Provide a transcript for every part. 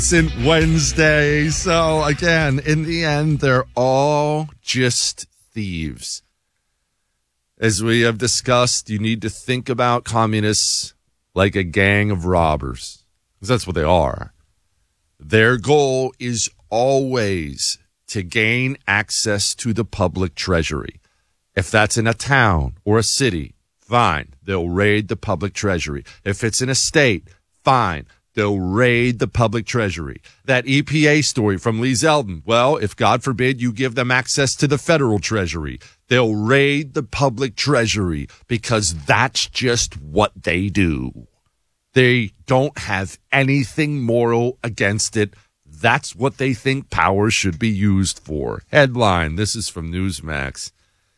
Wednesday. So again, in the end, they're all just thieves. As we have discussed, you need to think about communists like a gang of robbers, because that's what they are. Their goal is always to gain access to the public treasury. If that's in a town or a city, fine, they'll raid the public treasury. If it's in a state, fine, they'll raid the public treasury. That EPA story from Lee Zeldin, well, if God forbid you give them access to the federal treasury, they'll raid the public treasury because that's just what they do. They don't have anything moral against it. That's what they think power should be used for. Headline, this is from Newsmax.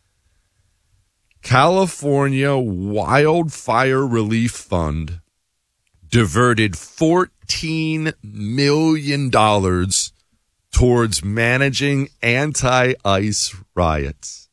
California Wildfire Relief Fund diverted $14 million towards managing anti-ICE riots.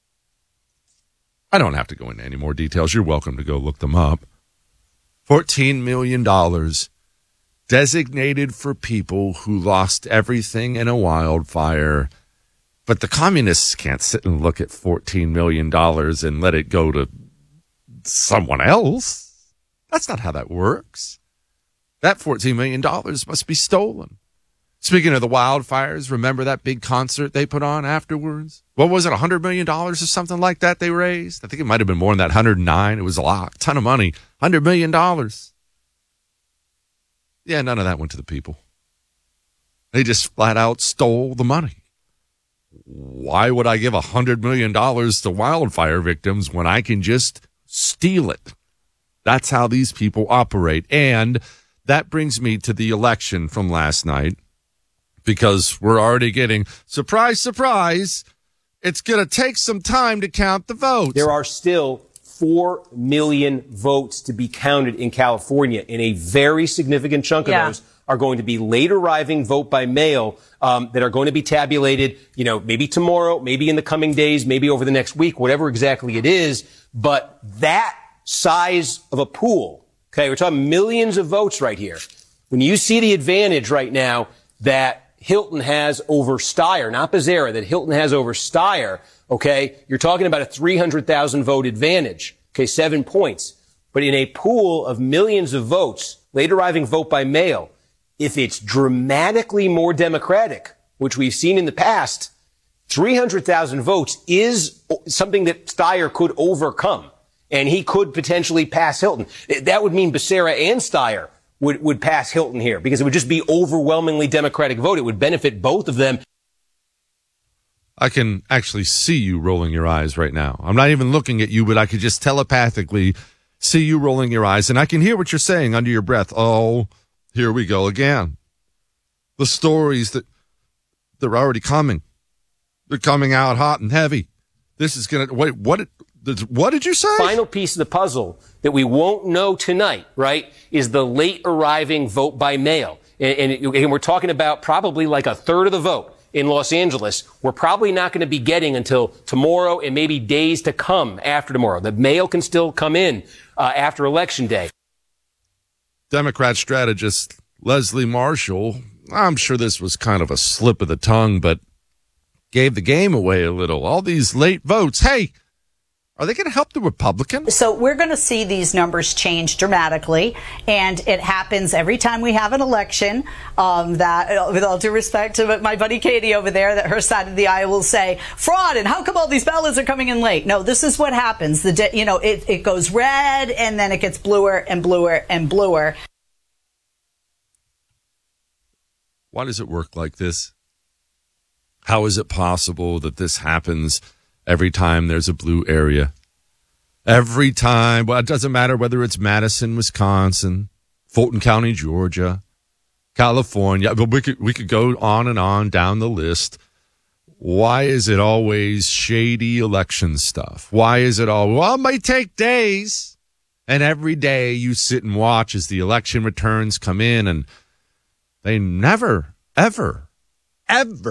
I don't have to go into any more details. You're welcome to go look them up. $14 million designated for people who lost everything in a wildfire. But the communists can't sit and look at $14 million and let it go to someone else. That's not how that works. That $14 million must be stolen. Speaking of the wildfires, remember that big concert they put on afterwards? What was it, $100 million or something like that they raised? I think it might have been more than that, 109. It was a ton of money. $100 million. Yeah, none of that went to the people. They just flat out stole the money. Why would I give $100 million to wildfire victims when I can just steal it? That's how these people operate. And that brings me to the election from last night, because we're already getting, surprise, surprise, it's going to take some time to count the votes. There are still 4 million votes to be counted in California, and a very significant chunk of those are going to be late arriving vote by mail that are going to be tabulated, maybe tomorrow, maybe in the coming days, maybe over the next week, whatever exactly it is. But that size of a pool, okay, we're talking millions of votes right here. When you see the advantage right now that Hilton has over Steyer, not Becerra, that Hilton has over Steyer, okay, you're talking about a 300,000 vote advantage, okay, 7 points. But in a pool of millions of votes, late arriving vote by mail, if it's dramatically more Democratic, which we've seen in the past, 300,000 votes is something that Steyer could overcome, and he could potentially pass Hilton. That would mean Becerra and Steyer would pass Hilton here, because it would just be overwhelmingly Democratic vote. It would benefit both of them. I can actually see you rolling your eyes right now. I'm not even looking at you, but I could just telepathically see you rolling your eyes, and I can hear what you're saying under your breath. Oh, here we go again. The stories that they're already coming. They're coming out hot and heavy. This is going to, wait, what did you say? Final piece of the puzzle that we won't know tonight, right, is the late arriving vote by mail. And we're talking about probably like a third of the vote in Los Angeles. We're probably not going to be getting until tomorrow and maybe days to come after tomorrow. The mail can still come in after Election Day. Democrat strategist Leslie Marshall, I'm sure this was kind of a slip of the tongue, but gave the game away a little. All these late votes, hey, are they going to help the Republicans? So we're going to see these numbers change dramatically, and it happens every time we have an election. That, with all due respect to my buddy Katie over there, that her side of the aisle will say fraud, and how come all these ballots are coming in late? No, this is what happens. It goes red, and then it gets bluer and bluer and bluer. Why does it work like this? How is it possible that this happens every time there's a blue area? Every time. Well, it doesn't matter whether it's Madison, Wisconsin, Fulton County, Georgia, California. But we could go on and on down the list. Why is it always shady election stuff? Why is it it might take days. And every day you sit and watch as the election returns come in, and they never, ever